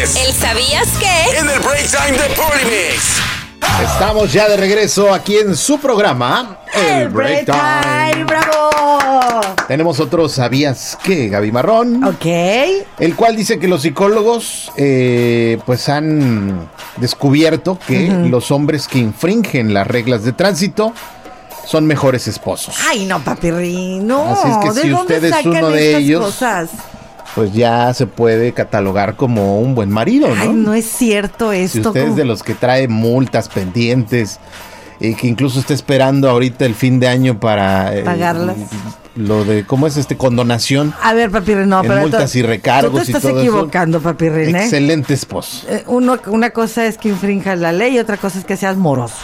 es ¿El sabías qué? en el Break Time de Party Mix. Estamos ya de regreso aquí en su programa, El Break Time. ¡Bravo! Tenemos otro ¿sabías qué, Gaby Marrón? Ok. El cual dice que los psicólogos pues han descubierto que los hombres que infringen las reglas de tránsito son mejores esposos. Ay, no, papirrín, no. Así es que ¿De si dónde usted es sacan uno de estas ellos, cosas? pues ya se puede catalogar como un buen marido, ¿no? Ay, no es cierto esto. Si usted es de los que trae multas pendientes y que incluso está esperando ahorita el fin de año para pagarlas. Lo de, ¿cómo es condonación? A ver, papirrín, no, en pero multas y recargos tú te y estás todo equivocando, eso. papirrín, ¿eh? Excelente esposo. Una cosa es que infrinjas la ley y otra cosa es que seas moroso.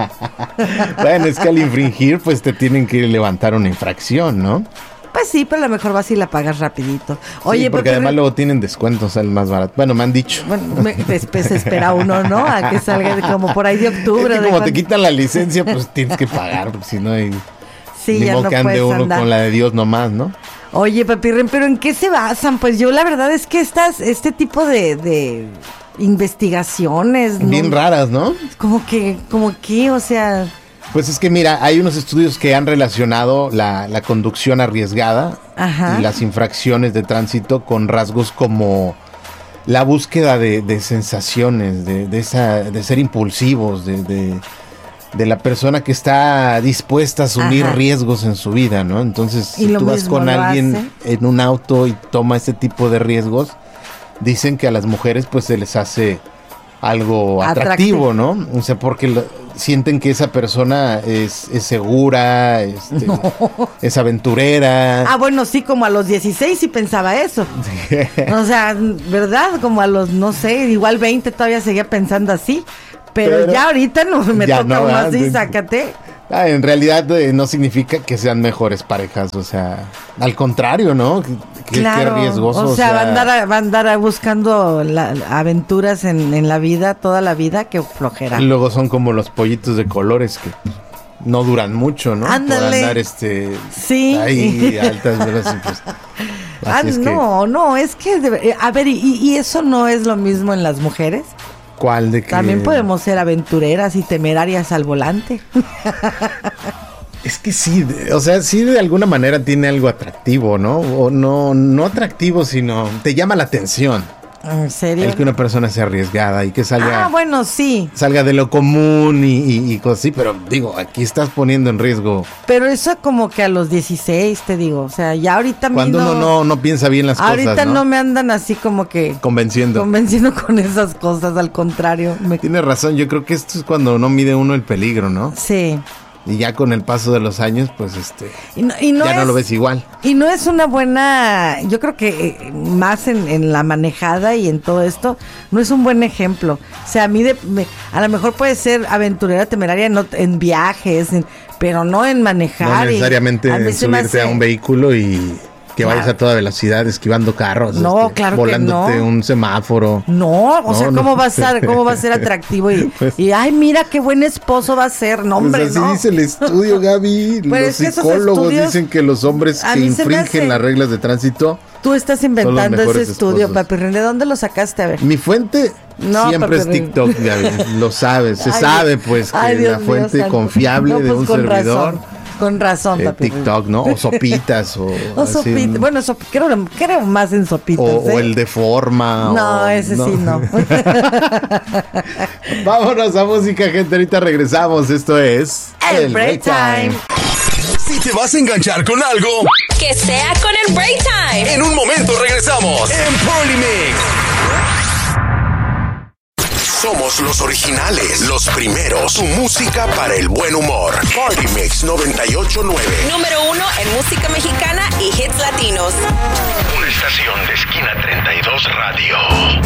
Bueno, es que al infringir, pues te tienen que levantar una infracción, ¿no? Pues sí, pero a lo mejor vas y la pagas rapidito. Oye, Sí, porque papirrín, además luego tienen descuentos al más barato. Bueno, me han dicho. bueno, después se espera uno, ¿no? A que salga como por ahí de octubre. Es que de como te cuando- quitan la licencia, pues tienes que pagar, porque si no hay... Sí, ni ya modo no que ande puedes uno andar. con la de Dios nomás, ¿no? Oye, papirrín, ¿pero en qué se basan? Pues yo la verdad es que este tipo de investigaciones, ¿no? Bien raras, ¿no? Como que, o sea, Pues es que mira, hay unos estudios que han relacionado la conducción arriesgada Ajá. y las infracciones de tránsito con rasgos como la búsqueda de sensaciones, de ser impulsivos, de la persona que está dispuesta a asumir Ajá. riesgos en su vida, ¿no? Entonces, Y si lo tú vas mismo con lo alguien hace. en un auto y toma este tipo de riesgos, dicen que a las mujeres pues se les hace algo atractivo, ¿no? O sea, porque sienten que esa persona es segura, es aventurera. ah, bueno, sí, como a los 16 sí pensaba eso. O sea, ¿verdad? Como a los, no sé, igual 20 todavía seguía pensando así. Pero ya ahorita no me ya toca no, uno así, ¿verdad? sácate. En realidad no significa que sean mejores parejas, o sea, al contrario, ¿no? Qué riesgoso. O sea, va a andar buscando aventuras en la vida, toda la vida, que flojera. Luego son como los pollitos de colores que no duran mucho, ¿no? Ándale. Por andar Sí. ahí a altas velocidades. Así es que, no, es que, a ver, ¿y eso no es lo mismo en las mujeres? ¿cuál de qué? También podemos ser aventureras y temerarias al volante. Es que sí, o sea, sí de alguna manera tiene algo atractivo, ¿no? O no atractivo, sino te llama la atención ¿En serio? el que una persona sea arriesgada y que salga bueno, sí. de lo común y cosas así, pero digo, aquí estás poniendo en riesgo Pero eso como que a los 16, te digo. O sea, ya ahorita a mí cuando uno no piensa bien las ahorita cosas, no me andan así como que convenciendo. con esas cosas, al contrario. Tienes razón, yo creo que esto es cuando no mide uno el peligro, ¿no? Sí. Y ya con el paso de los años, pues Y no ya no es- lo ves igual. Y no es una buena, yo creo que más en la manejada y en todo esto, no es un buen ejemplo. O sea, a lo mejor puede ser aventurera, temeraria en viajes, pero no en manejar. No necesariamente A mí se me subirte a hace- un vehículo y que Claro. vayas a toda velocidad esquivando carros. No, claro que volándote no. un semáforo. No, o sea, No, ¿cómo no. va a ser atractivo? Pues- y ay, mira qué buen esposo va a ser. No, hombre, Pues así no. dice el estudio, Gaby. Pero Los es que esos psicólogos estudios, dicen que los hombres a que mí se me infringen hace- las reglas de tránsito. Tú estás inventando ese mejores estudio, esposos. papi. ¿De dónde lo sacaste? A ver. Mi fuente No, siempre es papi. TikTok, Gaby. Lo sabes. Se Ay, sabe, pues, que ay, Dios la mío, fuente santo. confiable No, de pues, un con servidor. razón. Con razón, papi. TikTok, ¿no? O sopitas. O así, sopitas. Bueno, creo más en sopitas. o ¿eh? el de forma. No, o- ese sí no. Vámonos a música, gente. Ahorita regresamos. Esto es El Break Time. Si te vas a enganchar con algo, Que sea con el Break Time. en un momento regresamos en Party Mix. Somos los originales, los primeros, tu música para el buen humor. Party Mix 98.9. Número 1 en música mexicana y hits latinos. Una estación de Esquina 32 Radio.